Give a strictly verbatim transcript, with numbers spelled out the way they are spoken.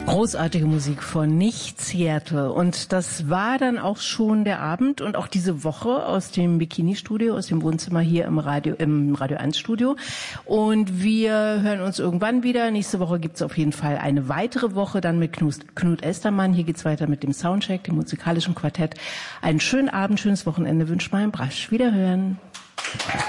Großartige Musik von Nicht Seattle. Und das war dann auch schon der Abend und auch diese Woche aus dem Bikini-Studio, aus dem Wohnzimmer hier im Radio, im Radio eins Studio. Und wir hören uns irgendwann wieder. Nächste Woche gibt's auf jeden Fall eine weitere Woche, dann mit Knut, Knut Estermann. Hier geht's weiter mit dem Soundcheck, dem musikalischen Quartett. Einen schönen Abend, schönes Wochenende wünscht Marion Brasch. Wiederhören.